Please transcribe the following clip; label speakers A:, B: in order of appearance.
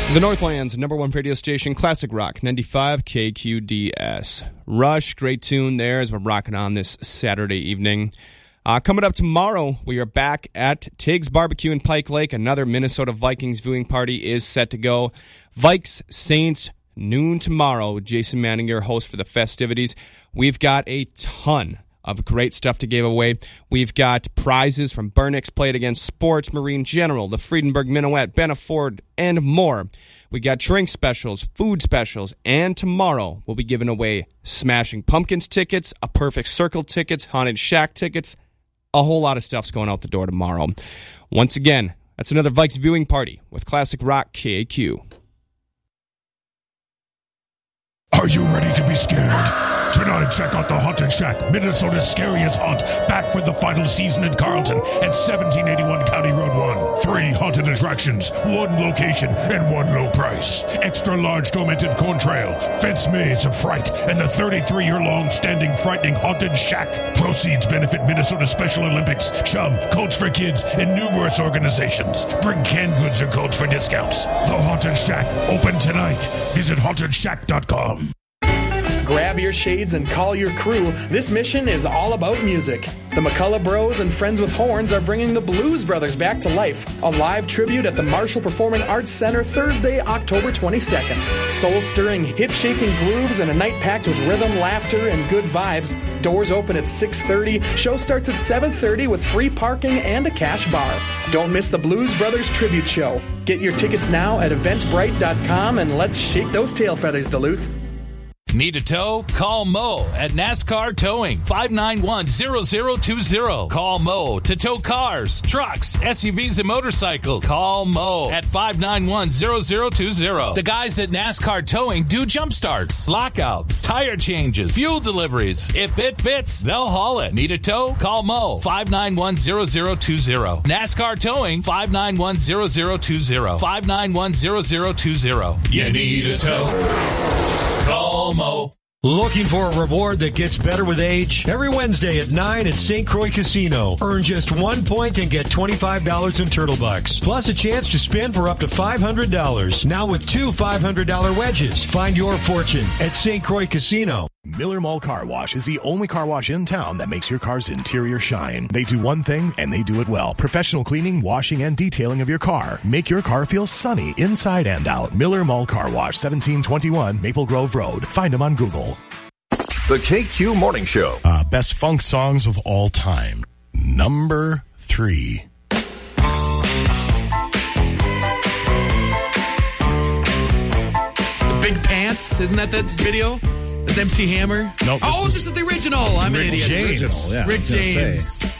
A: The Northland's number one radio station, Classic Rock, 95 KQDS. Rush, great tune there as we're rocking on this Saturday evening. Coming up tomorrow, we are back at Tig's Barbecue in Pike Lake. Another Minnesota Vikings viewing party is set to go. Vikes Saints, noon tomorrow with Jason Manning, your host for the festivities. We've got a ton of great stuff to give away. We've got prizes from Burnix Plate Against Sports, Marine General, the Friedenberg Minuet, Benaford, and more. We got drink specials, food specials, and tomorrow we'll be giving away Smashing Pumpkins tickets, a Perfect Circle tickets, Haunted Shack tickets. A whole lot of stuff's going out the door tomorrow. Once again, that's another Vikes viewing party with Classic Rock KAQ.
B: Are you ready to be scared? Tonight, check out the Haunted Shack, Minnesota's scariest haunt, back for the final season in Carlton at 1781 County Road 1. 3 haunted attractions, 1 location, and 1 low price. Extra large tormented corn trail, fence maze of fright, and the 33-year-long standing frightening Haunted Shack. Proceeds benefit Minnesota Special Olympics, Chum, Coats for Kids, and numerous organizations. Bring canned goods or codes for discounts. The Haunted Shack, open tonight. Visit HauntedShack.com.
C: Grab your shades and call your crew. This mission is all about music. The McCullough Bros and Friends with Horns are bringing the Blues Brothers back to life. A live tribute at the Marshall Performing Arts Center Thursday, October 22nd. Soul-stirring, hip-shaking grooves and a night packed with rhythm, laughter, and good vibes. Doors open at 6:30. Show starts at 7:30 with free parking and a cash bar. Don't miss the Blues Brothers Tribute Show. Get your tickets now at eventbrite.com and let's shake those tail feathers, Duluth.
D: Need a tow? Call Mo at NASCAR Towing, 591-0020. Call Mo to tow cars, trucks, SUVs, and motorcycles. Call Mo at 591-0020. The guys at NASCAR Towing do jump starts, lockouts, tire changes, fuel deliveries. If it fits, they'll haul it. Need a tow? Call Mo, 591-0020. NASCAR Towing, 591-0020. 591-0020. You need a tow? Call Mo.
E: Looking for a reward that gets better with age? Every Wednesday at 9 at St. Croix Casino. Earn just 1 point and get $25 in Turtle Bucks. Plus a chance to spin for up to $500. Now with 2 $500 wedges. Find your fortune at St. Croix Casino.
F: Miller Mall Car Wash is the only car wash in town that makes your car's interior shine. They do one thing, and they do it well. Professional cleaning, washing, and detailing of your car. Make your car feel sunny inside and out. Miller Mall Car Wash, 1721 Maple Grove Road. Find them on Google.
G: The KQ Morning Show.
F: Best funk songs of all time. Number 3.
H: The Big Pants, isn't that video? That's MC Hammer?
F: Nope.
H: This is the original. I'm an idiot.
F: James.
H: Rick James.